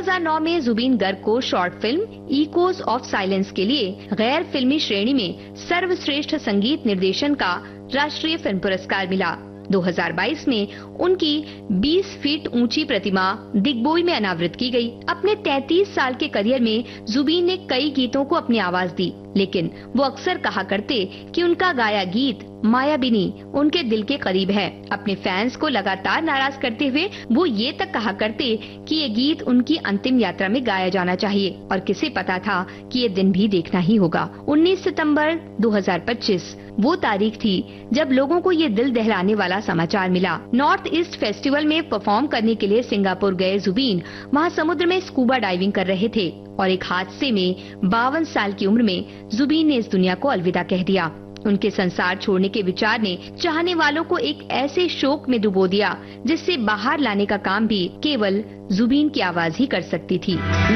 2009 में जुबीन गर्ग को short film echoes of silence के लिए गैर फिल्मी श्रेणी में सर्वश्रेष्ठ संगीत निर्देशन का राष्ट्रीय फिल्म पुरस्कार मिला। 2022 में उनकी 20 फीट ऊंची प्रतिमा दिग्बोई में अनावृत की गई। अपने 33 साल के करियर में जुबीन ने कई गीतों को अपनी आवाज दी, लेकिन वो अक्सर कहा करते कि उनका गाया गीत मायाबिनी उनके दिल के करीब है। अपने फैंस को लगातार नाराज करते हुए वो ये तक कहा करते कि ये गीत उनकी अंतिम यात्रा में गाया जाना चाहिए और किसे पता था कि ये दिन भी देखना ही होगा। 19 सितंबर 2025 वो तारीख थी जब लोगों को ये दिल दहलाने वाला समाचार मिला। नॉर्थ ईस्ट फेस्टिवल में परफॉर्म करने के लिए सिंगापुर गए जुबीन वहाँ समुद्र में स्कूबा डाइविंग कर रहे थे और एक हादसे में 52 साल की उम्र में जुबीन ने इस दुनिया को अलविदा कह दिया। उनके संसार छोड़ने के विचार ने चाहने वालों को एक ऐसे शोक में डुबो दिया जिससे बाहर लाने का काम भी केवल जुबीन की आवाज ही कर सकती थी।